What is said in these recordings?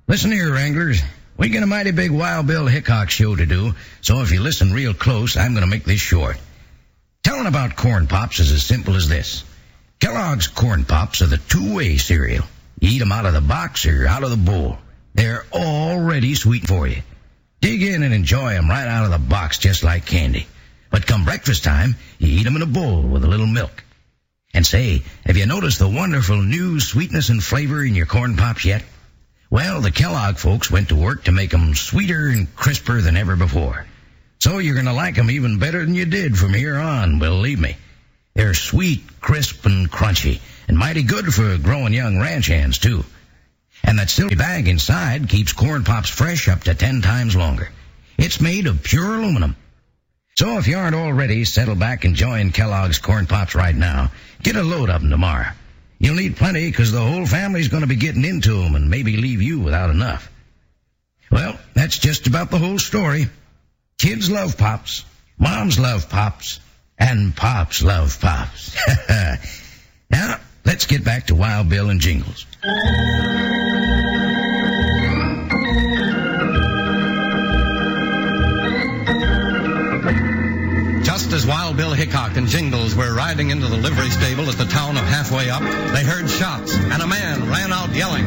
Listen here, Wranglers. We got a mighty big Wild Bill Hickok show to do, so if you listen real close, I'm going to make this short. Telling about Corn Pops is as simple as this. Kellogg's Corn Pops are the two-way cereal. You eat them out of the box or out of the bowl. They're already sweet for you. Dig in and enjoy them right out of the box just like candy. But come breakfast time, you eat them in a bowl with a little milk. And say, have you noticed the wonderful new sweetness and flavor in your Corn Pops yet? Well, the Kellogg folks went to work to make them sweeter and crisper than ever before. So you're going to like them even better than you did from here on, believe me. They're sweet, crisp, and crunchy, and mighty good for growing young ranch hands, too. And that silky bag inside keeps Corn Pops fresh up to 10 times longer. It's made of pure aluminum. So if you aren't already settled back enjoying Kellogg's Corn Pops right now, get a load of them tomorrow. You'll need plenty because the whole family's going to be getting into them and maybe leave you without enough. Well, that's just about the whole story. Kids love Pops, moms love Pops, and Pops love Pops. Now, let's get back to Wild Bill and Jingles. Just as Wild Bill Hickok and Jingles were riding into the livery stable at the town of Halfway Up, they heard shots, and a man ran out yelling.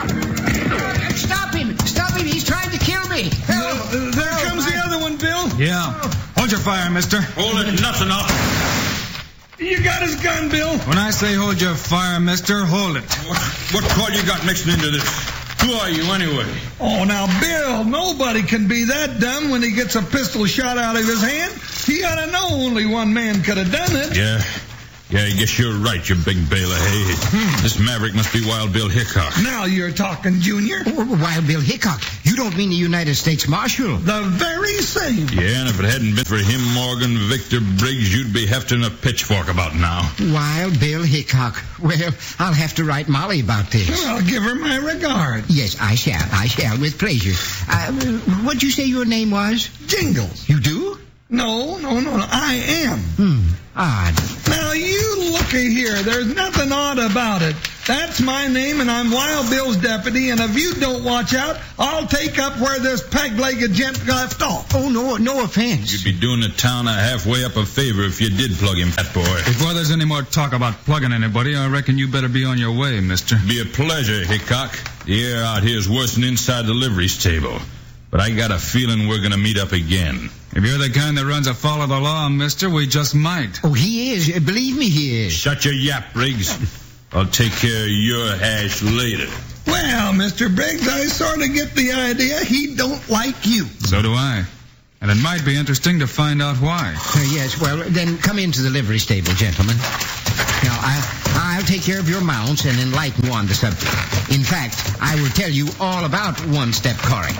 Stop him! Stop him! He's trying to kill me! There comes the other one, Bill. Yeah. Hold your fire, mister. Hold it, nothing up. You got his gun, Bill. When I say hold your fire, mister, hold it. What call you got mixing into this? Who are you, anyway? Oh, now, Bill, nobody can be that dumb when he gets a pistol shot out of his hand. He ought to know only one man could have done it. Yeah, I guess you're right, you big bale of hay. This maverick must be Wild Bill Hickok. Now you're talking, Junior. Wild Bill Hickok. You don't mean the United States Marshal? The very same. Yeah, and if it hadn't been for him, Morgan Victor Briggs, you'd be hefting a pitchfork about now. Wild Bill Hickok. Well, I'll have to write Molly about this. Well, give her my regard. Yes, I shall, with pleasure. What'd you say your name was? Jingles. You do? No, I am. Odd. Now, you looky here. There's nothing odd about it. That's my name, and I'm Wild Bill's deputy, and if you don't watch out, I'll take up where this peg-legged gent left off. Oh, no offense. You'd be doing the town a halfway up a favor if you did plug him, that boy. Before there's any more talk about plugging anybody, I reckon you better be on your way, mister. Be a pleasure, Hickok. The air out here is worse than inside the livery stable. But I got a feeling we're going to meet up again. If you're the kind that runs afoul of the law, mister, we just might. Oh, he is. Believe me, he is. Shut your yap, Briggs. I'll take care of your hash later. Well, Mr. Briggs, I sort of get the idea he don't like you. So do I. And it might be interesting to find out why. Yes, well, then come into the livery stable, gentlemen. Now, I'll take care of your mounts and enlighten you on the subject. In fact, I will tell you all about one-step coring.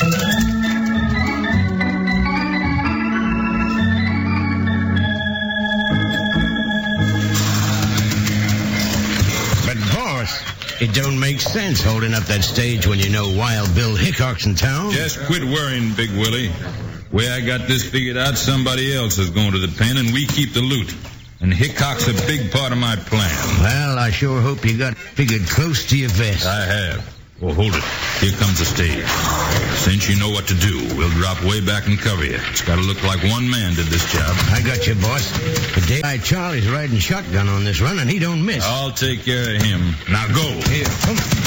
It don't make sense holding up that stage when you know Wild Bill Hickok's in town. Just quit worrying, Big Willie. Way I got this figured out, somebody else is going to the pen, and we keep the loot. And Hickok's a big part of my plan. Well, I sure hope you got figured close to your vest. I have. Well, hold it. Here comes the stage. Since you know what to do, we'll drop way back and cover you. It's got to look like one man did this job. I got you, boss. Today, Charlie's riding shotgun on this run, and he don't miss. I'll take care of him. Now go. Here, come on.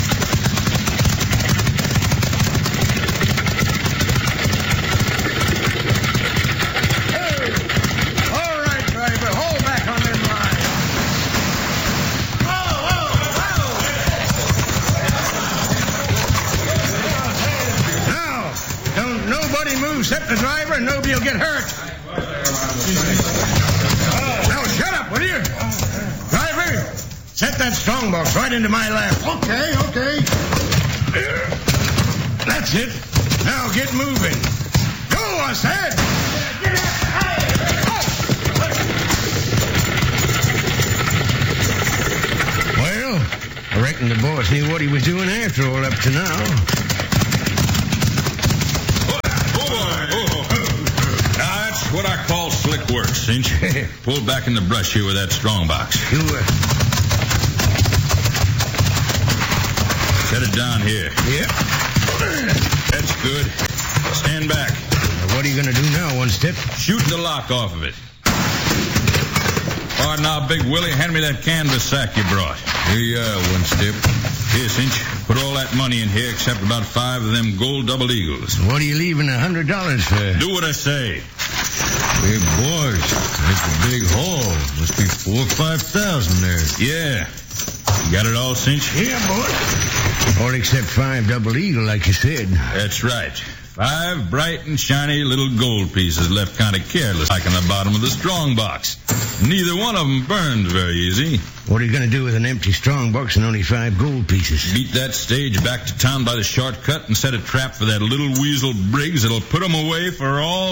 Except the driver, and nobody will get hurt. Now, shut up, will you? Driver, set that strongbox right into my lap. Okay. That's it. Now get moving. Go, I said. Well, I reckon the boss knew what he was doing after all up to now. What I call slick work, Cinch. Pull back in the brush here with that strongbox. Sure. Set it down here. Yep. That's good. Stand back. Now, what are you going to do now, One Step? Shoot the lock off of it. All right, now, Big Willie, hand me that canvas sack you brought. Here you are, One Step. Here, Cinch. Put all that money in here except about 5 of them gold double eagles. What are you leaving $100 for? Do what I say. Hey, boys, that's a big haul. Must be 4,000 or 5,000 there. Yeah. You got it all, Cinch? Yeah, boy. All except 5 double eagle, like you said. That's right. 5 bright and shiny little gold pieces left kind of careless, like in the bottom of the strong box. Neither one of them burns very easy. What are you going to do with an empty strong box and only 5 gold pieces? Beat that stage back to town by the shortcut and set a trap for that little weasel Briggs that'll put 'em away for all